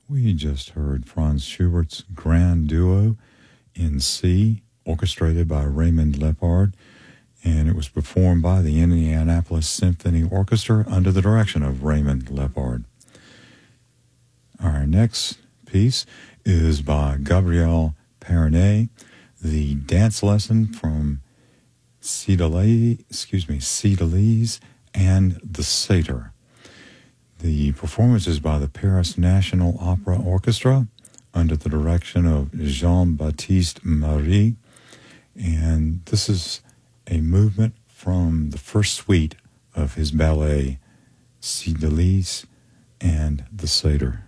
We just heard Franz Schubert's Grand Duo in C, orchestrated by Raymond Lepard, and it was performed by the Indianapolis Symphony Orchestra under the direction of Raymond Lepard. Our next piece is by Gabriel Pernet, the dance lesson from Cydalise and the Satyr. The performance is by the Paris National Opera Orchestra under the direction of Jean-Baptiste Marie, and this is a movement from the first suite of his ballet Cydalise and the Satyr.